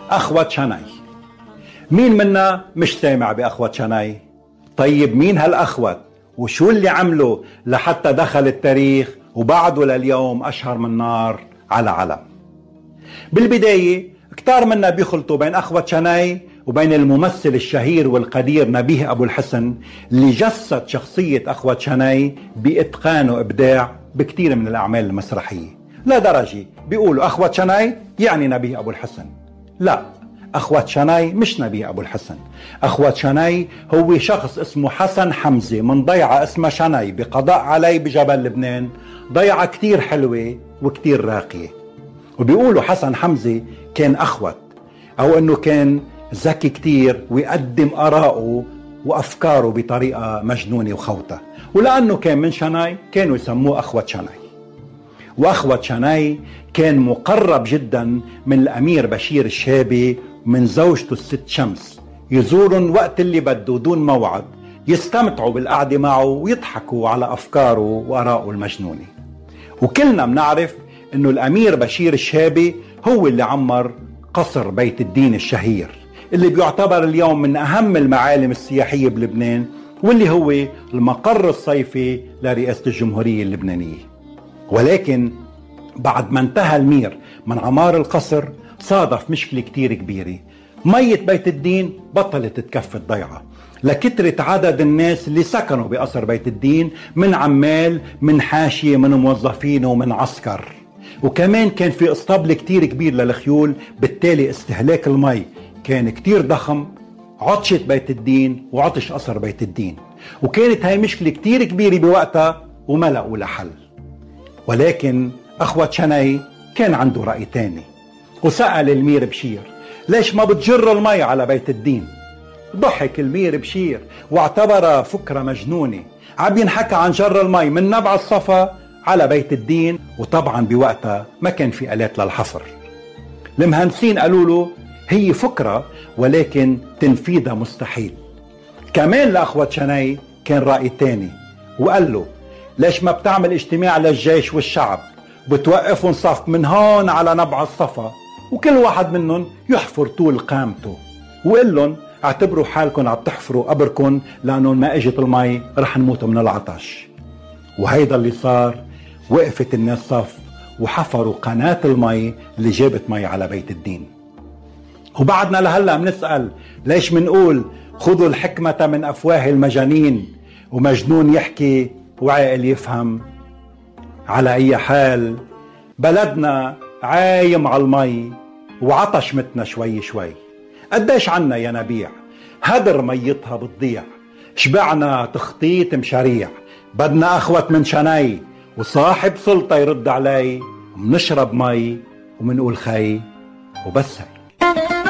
أخوة شناي. مين منا مش سامع بأخوة شناي؟ طيب مين هالأخوة وشو اللي عمله لحتى دخل التاريخ وبعده لليوم أشهر من نار على علم؟ بالبداية كتار منا بيخلطوا بين أخوة شناي وبين الممثل الشهير والقدير نبيه أبو الحسن اللي جسد شخصية أخوة شناي بإتقان وإبداع بكتير من الأعمال المسرحية، لدرجة بيقولوا أخوة شناي يعني نبيه أبو الحسن. لا، أخوة شناي مش نبيه أبو الحسن. أخوة شناي هو شخص اسمه حسن حمزة من ضيعة اسمها شناي بقضاء علي بجبل لبنان، ضيعة كتير حلوة وكتير راقية. وبيقولوا حسن حمزة كان أخوة، أو أنه كان ذكي كتير ويقدم آراءه وأفكاره بطريقة مجنونة وخوتة، ولأنه كان من شناي كانوا يسموه أخوة شناي. وأخوة شناي كان مقرب جدا من الأمير بشير الشابي ومن زوجته الست شمس، يزورن وقت اللي بده دون موعد، يستمتعوا بالقعدة معه ويضحكوا على أفكاره وآراءه المجنونة. وكلنا بنعرف أنه الأمير بشير الشابي هو اللي عمر قصر بيت الدين الشهير اللي بيعتبر اليوم من أهم المعالم السياحية بلبنان، واللي هو المقر الصيفي لرئاسة الجمهورية اللبنانية. ولكن بعد ما انتهى المير من عمار القصر صادف مشكلة كتير كبيرة. مية بيت الدين بطلت تكفي الضيعة لكترة عدد الناس اللي سكنوا بقصر بيت الدين، من عمال، من حاشية، من موظفين، ومن عسكر. وكمان كان في اسطبل كتير كبير للخيول، بالتالي استهلاك المي كان كتير ضخم. عطشت بيت الدين وعطش قصر بيت الدين، وكانت هاي مشكلة كتير كبيرة بوقتها وما لقوا لها حل. ولكن أخوة شناي كان عنده رأي تاني، وسأل المير بشير ليش ما بتجر المي على بيت الدين؟ ضحك المير بشير واعتبرها فكرة مجنونة، عم ينحكى عن جر المي من نبع الصفا على بيت الدين، وطبعا بوقتها ما كان في آلات للحفر. المهندسين قالوا له هي فكرة ولكن تنفيذها مستحيل. كمان لأخوة شناي كان رأي تاني، وقال له ليش ما بتعمل اجتماع للجيش والشعب، بتوقفهم صف من هون على نبع الصفا، وكل واحد منهم يحفر طول قامته، وقال لهم اعتبروا حالكم عم تحفروا قبركم لأنه ما اجت المي رح نموتوا من العطش. وهيدا اللي صار، وقفت الناس صف وحفروا قناة المي اللي جابت مي على بيت الدين. وبعدنا لهلا بنسأل ليش منقول خذوا الحكمة من أفواه المجانين، ومجنون يحكي وعاقل يفهم. على أي حال بلدنا عايم على المي وعطش متنا شوي شوي. قديش عنا يا نبيع هدر ميتها بتضيع، شبعنا تخطيط مشاريع، بدنا أخوة من شناي وصاحب سلطة يرد علي، ومنشرب مي ومنقول خي وبس هي.